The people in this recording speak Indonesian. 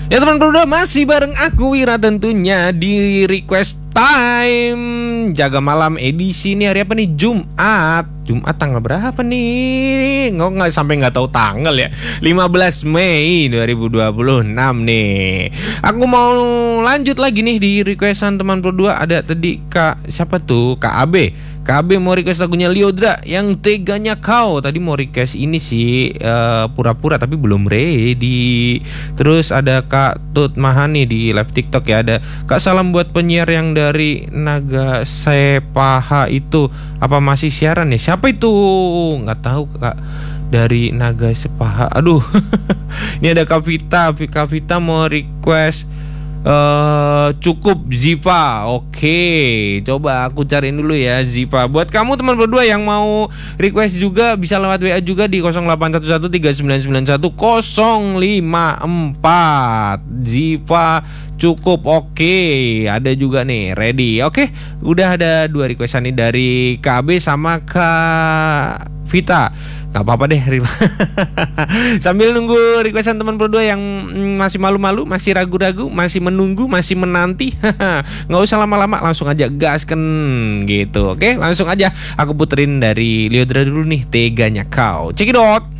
Ya teman berdua, masih bareng aku Wira tentunya di Request Time Jaga Malam edisi ini hari apa nih? Jumat tanggal berapa nih? Nggak sampai nggak tahu tanggal ya. 15 Mei 2026 nih. Aku mau lanjut lagi nih di requestan teman berdua. Ada tadi Kak siapa tuh? Kak AB mau request lagunya Lyodra yang Teganya Kau. Tadi mau request ini sih pura-pura tapi belum ready. Terus ada Kak Tut Mahani di live TikTok ya. Ada Kak salam buat penyiar yang dari Naga Sepaha itu. Apa masih siaran ya? Siapa itu? Nggak tahu Kak. Dari Naga Sepaha. Aduh. Ini ada Kak Vita mau request cukup Ziva. Oke, coba aku cariin dulu ya Ziva. Buat kamu teman berdua yang mau request juga bisa lewat WA juga di 08113991 054. Ziva cukup. Oke, ada juga nih ready. Oke, udah ada 2 requestan nih dari KB sama Kak Vita. Gak apa-apa deh. Sambil nunggu requestan teman berdua yang masih malu-malu, masih ragu-ragu, masih menunggu, masih menanti. Gak usah lama-lama, langsung aja gaskan gitu. Oke, langsung aja aku puterin dari Lyodra dulu nih, Teganya Kau. Cekidot.